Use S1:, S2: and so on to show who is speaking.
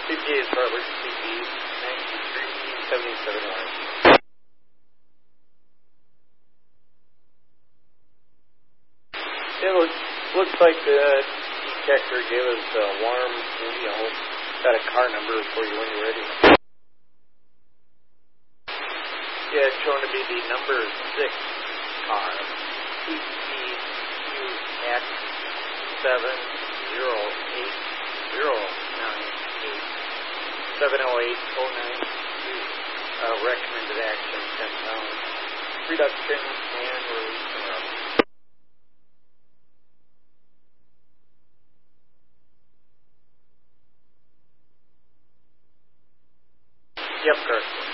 S1: CPA is Robert, CB 9377 It looks like the detector gave us a warm, got a car number for you when you're ready. Yeah, it's shown to be the number 6 car, TPQX 70809870809. Recommended action 10 pounds. Reduction and release from rubber. Yep, correct.